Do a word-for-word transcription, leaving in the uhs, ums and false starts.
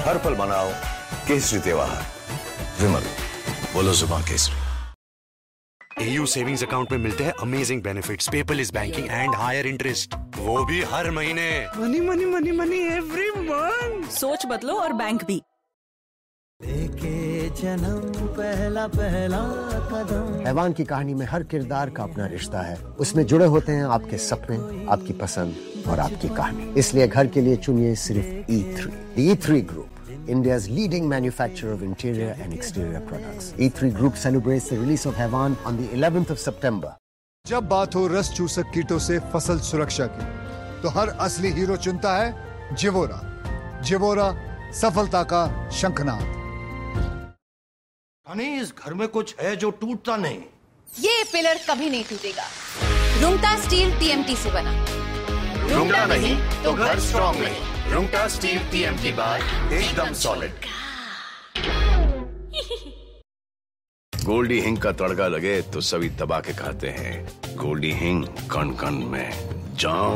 हर पल मनाओ केसरी त्योहार। विमल, बोलो जुबान Kesari. A U savings account में मिलते हैं amazing benefits, paperless banking and higher interest, वो भी हर महीने। Money money money money every month. सोच बदलो और बैंक भी। लेके जन्म पहला पहला कदम। हैवान की कहानी में हर किरदार का अपना रिश्ता है। उसमें जुड़े होते हैं आपके सपने, आपकी पसंद और आपकी कहानी। इसलिए घर के लिए चुनिए सिर्फ ई three. E three group, India's leading manufacturer of interior and exterior products. E three Group celebrates the release of Havan on the eleventh of September. जब बात हो रस चूसक कीटों से फसल सुरक्षा की, तो हर असली हीरो चुनता है जिवोरा। जिवोरा, सफलता का शंखनाद। हनी, इस घर में कुछ है जो टूटता नहीं। ये पिलर कभी नहीं टूटेगा। रुंगटा स्टील टीएमटी से बना। रुंगटा नहीं तो घर स्ट्रॉन्ग नहीं। रुंगटा स्टील टीएमटी बार एकदम सॉलिड। गोल्डी हिंग का तड़का लगे तो सभी दबा के खाते हैं। गोल्डी हिंग कण कण में जान।